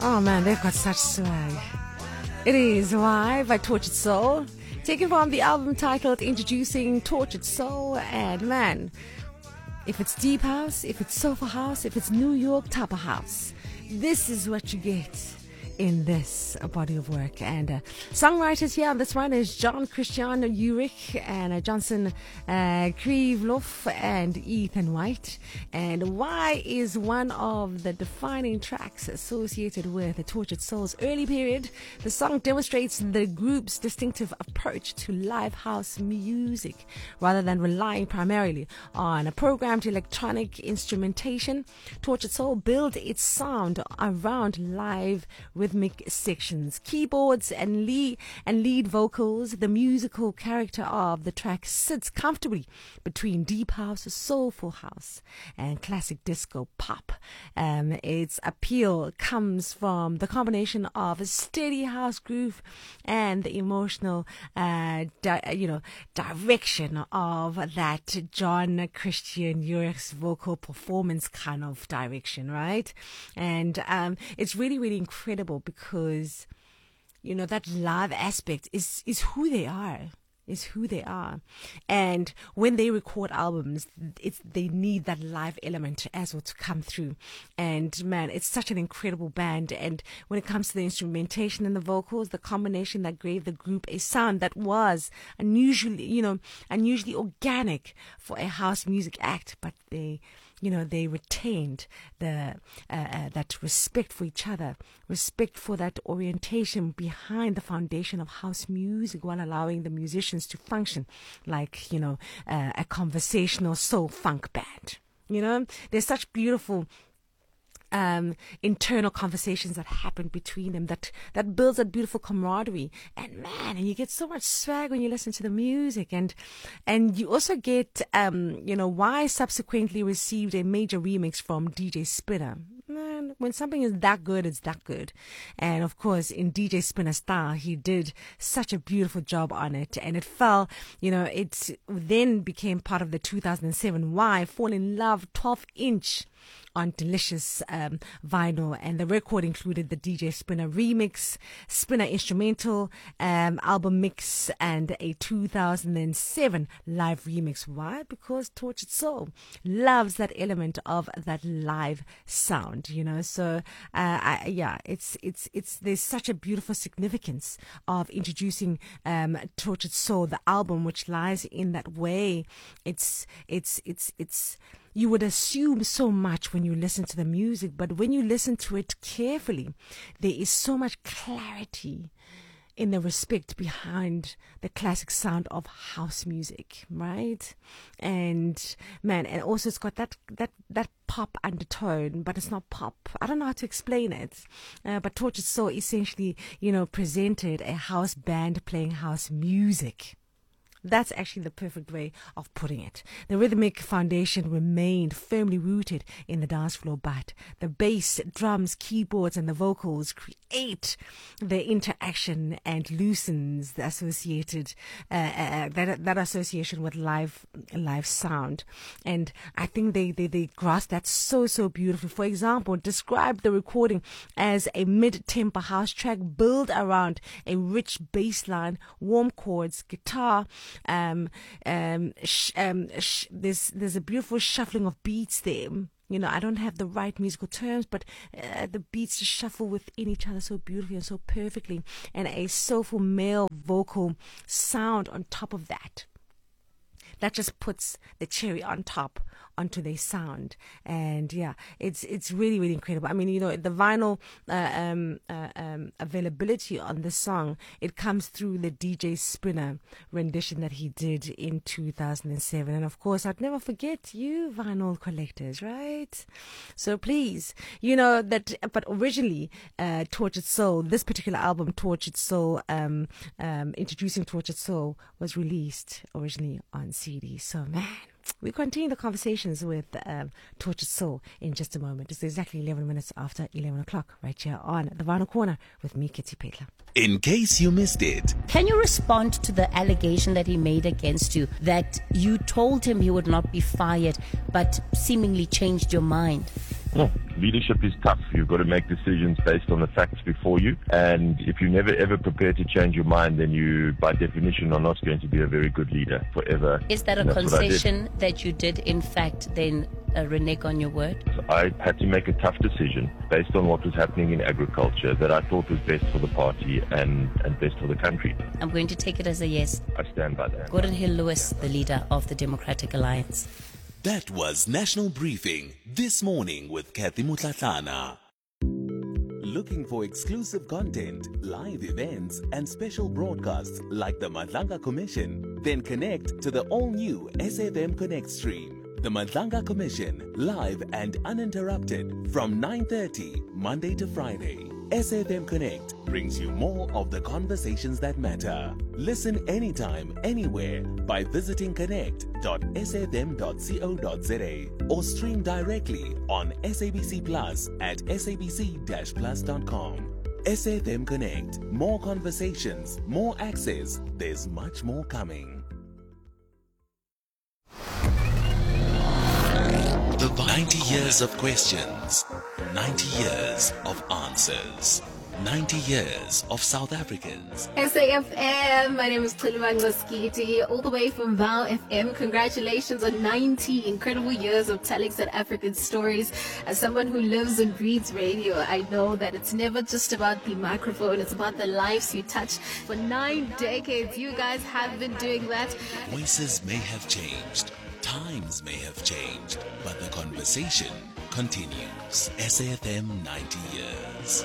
Oh man, they've got such swag. It is Why by Tortured Soul, taken from the album titled Introducing Tortured Soul. And man, if it's deep house, if it's sofa house, if it's New York type of house, this is what you get in this body of work. And songwriters here on this one is John Christian Urich and Johnson Krivloff and Ethan White. And Why is one of the defining tracks associated with the Tortured Soul's early period. The song demonstrates the group's distinctive approach to live house music. Rather than relying primarily on a programmed electronic instrumentation, Tortured Soul built its sound around live rhythmic sections, keyboards and lead vocals. The musical character of the track sits comfortably between deep house, soulful house, and classic disco pop. Its appeal comes from the combination of a steady house groove and the emotional, direction of that John Christian Urich's vocal performance kind of direction, right? And it's really, really incredible because, you know, that live aspect is who they are. Is who they are. And when they record albums, they need that live element as well to come through. And man, it's such an incredible band. And when it comes to the instrumentation and the vocals, the combination that gave the group a sound that was unusually organic for a house music act, but they retained that respect for each other, respect for that orientation behind the foundation of house music, while allowing the musicians to function like, a conversational soul funk band. There's such beautiful internal conversations that happen between them that builds that beautiful camaraderie. And you get so much swag when you listen to the music. And you also get Why subsequently received a major remix from DJ Spinner. Man, when something is that good, it's that good. And of course, in DJ Spinner style, he did such a beautiful job on it. And it fell, it then became part of the 2007 Why Fall in Love 12-inch on Delicious vinyl. And the record included the DJ Spinner remix, Spinner instrumental, album mix, and a 2007 live remix. Why? Because Tortured Soul loves that element of that live sound, So it's there's such a beautiful significance of introducing Tortured Soul, the album, which lies in that way. It's you would assume so much when you listen to the music, but when you listen to it carefully, there is so much clarity in the respect behind the classic sound of house music, right? And and also it's got that pop undertone, but it's not pop. I don't know how to explain it, but Tortured Soul essentially, presented a house band playing house music. That's actually the perfect way of putting it. The rhythmic foundation remained firmly rooted in the dance floor, but the bass, drums, keyboards, and the vocals create the interaction and loosens the associated that association with live sound. And I think they grasp that so beautifully. For example, describe the recording as a mid-tempo house track built around a rich bass line, warm chords, guitar. There's a beautiful shuffling of beats there. I don't have the right musical terms, but the beats just shuffle within each other so beautifully and so perfectly, and a soulful male vocal sound on top of that. That just puts the cherry on top onto their sound. And it's really, really incredible. I mean, the vinyl availability on this song, it comes through the DJ Spinner rendition that he did in 2007. And of course, I'd never forget you vinyl collectors, right? So please, but originally, Tortured Soul, this particular album, Tortured Soul, introducing Tortured Soul, was released originally on CD. So man, we continue the conversations with Tortured Soul in just a moment. It's exactly 11 minutes after 11 o'clock right here on The Vinyl Corner with me, Kitty Petla. In case you missed it. Can you respond to the allegation that he made against you, that you told him he would not be fired but seemingly changed your mind? Well, leadership is tough. You've got to make decisions based on the facts before you. And if you never ever prepare to change your mind, then you, by definition, are not going to be a very good leader forever. Is that a concession that you did, in fact, then renege on your word? I had to make a tough decision based on what was happening in agriculture that I thought was best for the party and best for the country. I'm going to take it as a yes. I stand by that. Gordon Hill-Lewis, the leader of the Democratic Alliance. That was National Briefing This Morning with Kathy Mutlatlana. Looking for exclusive content, live events, and special broadcasts like the Madlanga Commission? Then connect to the all-new SAFM Connect stream. The Madlanga Commission, live and uninterrupted from 9:30 Monday to Friday. SAFM Connect brings you more of the conversations that matter. Listen anytime, anywhere by visiting connect.safm.co.za or stream directly on SABC Plus at sabc-plus.com. SAFM Connect. More conversations, more access. There's much more coming. The 90 years of questions, 90 years of answers, 90 years of South Africans. SAFM, my name is Khulumang Maskiti, all the way from Val FM. Congratulations on 90 incredible years of telling South African stories. As someone who lives and breathes radio, I know that it's never just about the microphone, it's about the lives you touch. For 9 decades, you guys have been doing that. Voices may have changed, times may have changed, but the conversation continues. SAFM 90 years.